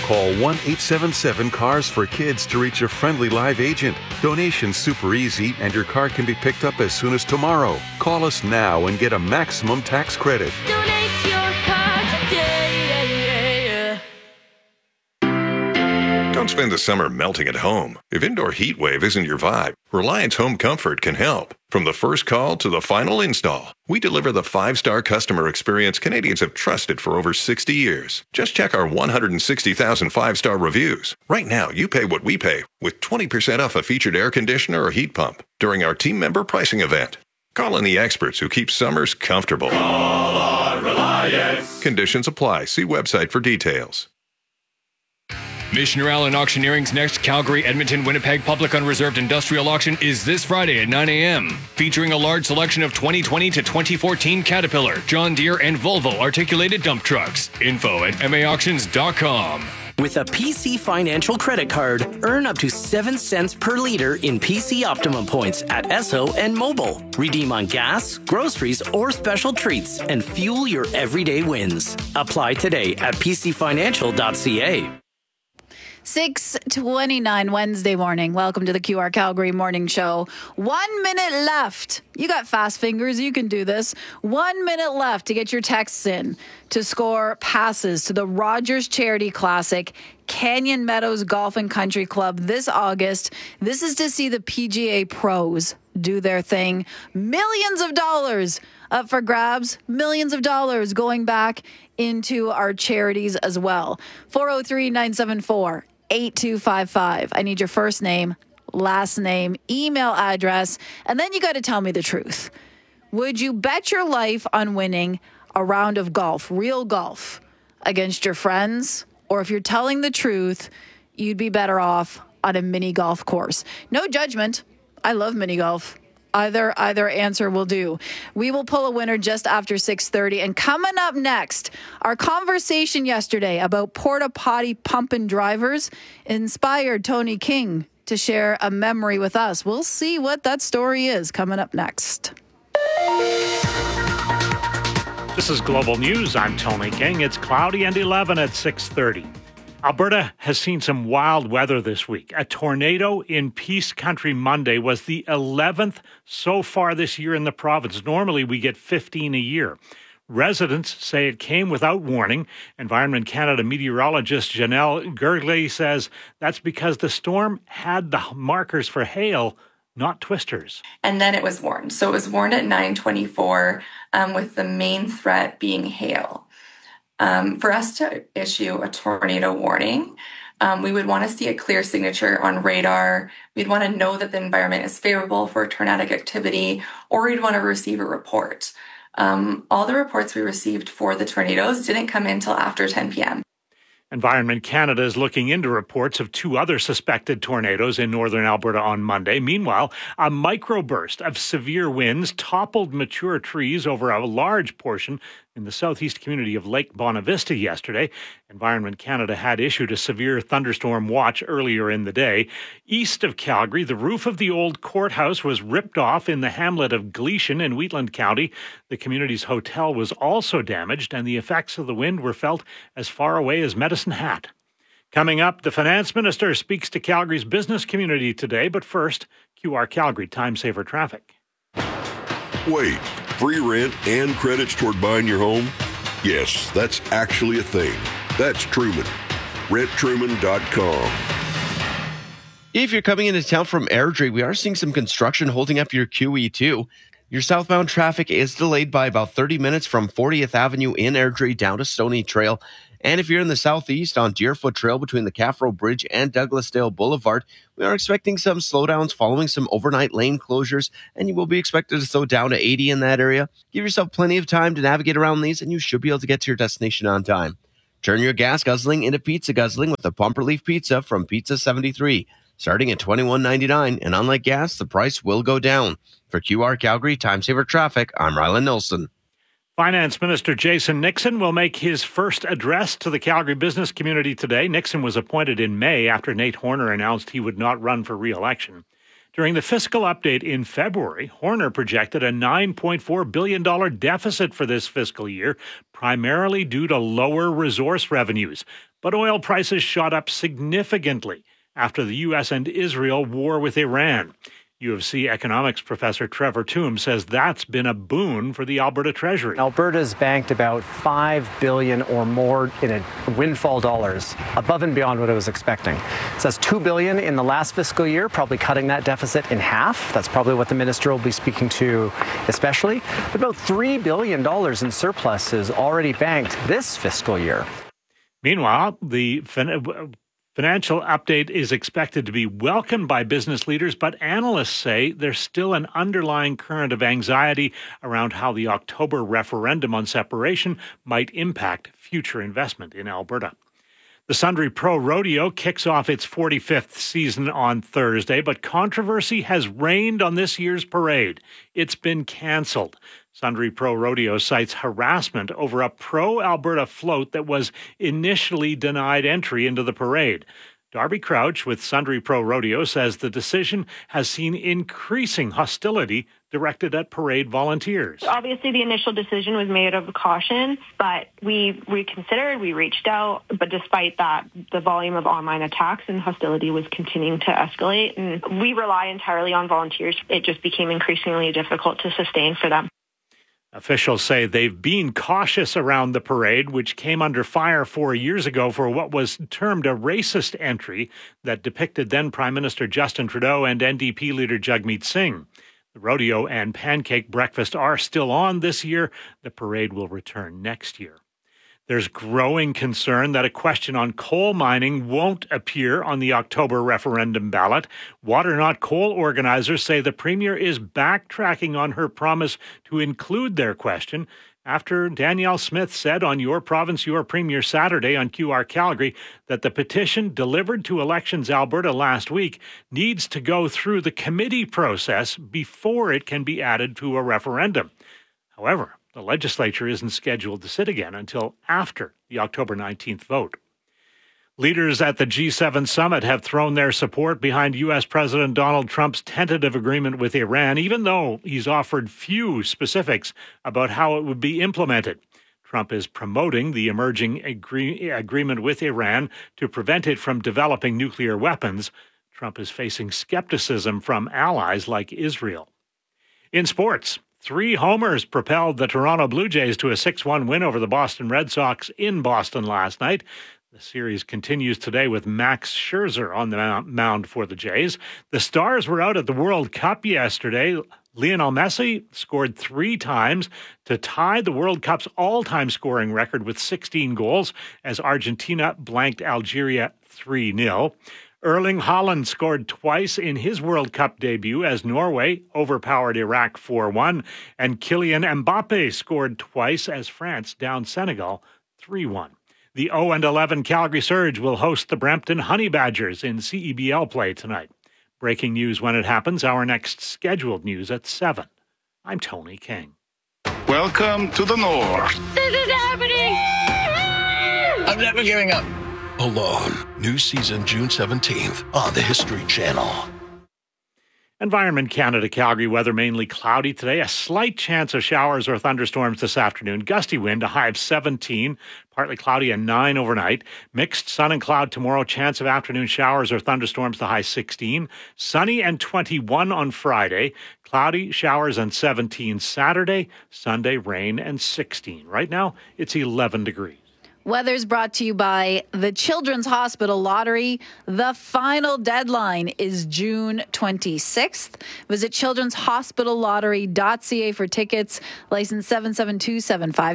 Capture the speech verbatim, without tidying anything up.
Call one eight seven seven cars for kids to reach a friendly live agent. Donation's super easy and your car can be picked up as soon as tomorrow. Call us now and get a maximum tax credit. Donate your car today. Don't spend the summer melting at home. If indoor heat wave isn't your vibe, Reliance Home Comfort can help. From the first call to the final install, we deliver the five-star customer experience Canadians have trusted for over sixty years. Just check our one hundred sixty thousand five-star reviews. Right now, you pay what we pay with twenty percent off a featured air conditioner or heat pump during our team member pricing event. Call in the experts who keep summers comfortable. Call on Reliance. Conditions apply. See website for details. Missioner Allen Auctioneering's next Calgary, Edmonton, Winnipeg Public Unreserved Industrial Auction is this Friday at nine a.m. Featuring a large selection of twenty twenty to twenty fourteen Caterpillar, John Deere, and Volvo articulated dump trucks. Info at m a auctions dot com. With a P C Financial credit card, earn up to seven cents per liter in P C Optimum points at Esso and Mobile. Redeem on gas, groceries, or special treats and fuel your everyday wins. Apply today at p c financial dot c a. six twenty-nine Wednesday morning. Welcome to the Q R Calgary Morning Show. One minute left. You got fast fingers. You can do this. One minute left to get your texts in to score passes to the Rogers Charity Classic, Canyon Meadows Golf and Country Club this August. This is to see the P G A pros do their thing. Millions of dollars up for grabs. Millions of dollars going back into our charities as well. four oh three, nine seven four, eight two five five. I need your first name, last name, email address, and then you got to tell me the truth. Would you bet your life on winning a round of golf, real golf, against your friends? Or if you're telling the truth, you'd be better off on a mini golf course? No judgment. I love mini golf. Either either answer will do. We will pull a winner just after six thirty. And coming up next, our conversation yesterday about porta potty pumping drivers inspired Tony King to share a memory with us. We'll see what that story is coming up next. This is Global News. I'm Tony King. It's cloudy and eleven at six thirty. Alberta has seen some wild weather this week. A tornado in Peace Country Monday was the eleventh so far this year in the province. Normally, we get fifteen a year. Residents say it came without warning. Environment Canada meteorologist Janelle Gergley says that's because the storm had the markers for hail, not twisters. And then it was warned. So it was warned at nine twenty-four um, with the main threat being hail. Um, for us to issue a tornado warning, um, we would want to see a clear signature on radar. We'd want to know that the environment is favorable for tornadic activity, or we'd want to receive a report. Um, all the reports we received for the tornadoes didn't come in until after ten p.m. Environment Canada is looking into reports of two other suspected tornadoes in northern Alberta on Monday. Meanwhile, a microburst of severe winds toppled mature trees over a large portion in the southeast community of Lake Bonavista yesterday. Environment Canada had issued a severe thunderstorm watch earlier in the day. East of Calgary, the roof of the old courthouse was ripped off in the hamlet of Gleason in Wheatland County. The community's hotel was also damaged, and the effects of the wind were felt as far away as Medicine Hat. Coming up, the finance minister speaks to Calgary's business community today. But first, Q R Calgary Time Saver Traffic. Wait, free rent and credits toward buying your home? Yes, that's actually a thing. That's Truman. rent truman dot com. If you're coming into town from Airdrie, we are seeing some construction holding up your Q E two. Your southbound traffic is delayed by about thirty minutes from fortieth Avenue in Airdrie down to Stony Trail. And if you're in the southeast on Deerfoot Trail between the Caffro Bridge and Douglasdale Boulevard, we are expecting some slowdowns following some overnight lane closures, and you will be expected to slow down to eighty in that area. Give yourself plenty of time to navigate around these, and you should be able to get to your destination on time. Turn your gas guzzling into pizza guzzling with a Pumper Leaf Pizza from Pizza seventy-three, starting at twenty-one ninety-nine, and unlike gas, the price will go down. For Q R Calgary Time Saver Traffic, I'm Ryland Nilsson. Finance Minister Jason Nixon will make his first address to the Calgary business community today. Nixon was appointed in May after Nate Horner announced he would not run for re-election. During the fiscal update in February, Horner projected a nine point four billion dollars deficit for this fiscal year, primarily due to lower resource revenues. But oil prices shot up significantly after the U S and Israel war with Iran. U of C economics professor Trevor Toome says that's been a boon for the Alberta Treasury. Alberta's banked about five billion dollars or more in a windfall dollars, above and beyond what it was expecting. So that's two billion dollars in the last fiscal year, probably cutting that deficit in half. That's probably what the minister will be speaking to especially. But about three billion dollars in surplus is already banked this fiscal year. Meanwhile, the fin- financial update is expected to be welcomed by business leaders, but analysts say there's still an underlying current of anxiety around how the October referendum on separation might impact future investment in Alberta. The Sundre Pro Rodeo kicks off its forty-fifth season on Thursday, but controversy has reigned on this year's parade. It's been canceled. Sundre Pro Rodeo cites harassment over a pro-Alberta float that was initially denied entry into the parade. Darby Crouch with Sundre Pro Rodeo says the decision has seen increasing hostility directed at parade volunteers. Obviously, the initial decision was made out of caution, but we reconsidered, we reached out, but despite that, the volume of online attacks and hostility was continuing to escalate, and we rely entirely on volunteers. It just became increasingly difficult to sustain for them. Officials say they've been cautious around the parade, which came under fire four years ago for what was termed a racist entry that depicted then Prime Minister Justin Trudeau and N D P leader Jagmeet Singh. The rodeo and pancake breakfast are still on this year. The parade will return next year. There's growing concern that a question on coal mining won't appear on the October referendum ballot. Water Not Coal organizers say the Premier is backtracking on her promise to include their question after Danielle Smith said on Your Province, Your Premier Saturday on Q R Calgary that the petition delivered to Elections Alberta last week needs to go through the committee process before it can be added to a referendum. However, the legislature isn't scheduled to sit again until after the October nineteenth vote. Leaders at the G seven summit have thrown their support behind U S President Donald Trump's tentative agreement with Iran, even though he's offered few specifics about how it would be implemented. Trump is promoting the emerging agree- agreement with Iran to prevent it from developing nuclear weapons. Trump is facing skepticism from allies like Israel. In sports, three homers propelled the Toronto Blue Jays to a six one win over the Boston Red Sox in Boston last night. The series continues today with Max Scherzer on the mound for the Jays. The Stars were out at the World Cup yesterday. Lionel Messi scored three times to tie the World Cup's all-time scoring record with sixteen goals as Argentina blanked Algeria three nil. Erling Haaland scored twice in his World Cup debut as Norway overpowered Iraq four one, and Kylian Mbappe scored twice as France downed Senegal three one. The oh and eleven Calgary Surge will host the Brampton Honey Badgers in C E B L play tonight. Breaking news when it happens, our next scheduled news at seven. I'm Tony King. Welcome to the North. This is happening! I'm never giving up. Alone. New season June seventeenth on the History Channel. Environment Canada Calgary weather mainly cloudy today. A slight chance of showers or thunderstorms this afternoon. Gusty wind, a high of seventeen. Partly cloudy and nine overnight. Mixed sun and cloud tomorrow. Chance of afternoon showers or thunderstorms, the high sixteen. Sunny and twenty-one on Friday. Cloudy, showers and seventeen Saturday. Sunday, rain and sixteen. Right now, it's eleven degrees. Weather's brought to you by the Children's Hospital Lottery. The final deadline is June twenty-sixth. Visit children's hospital lottery dot c a for tickets. License seven seven two seven five.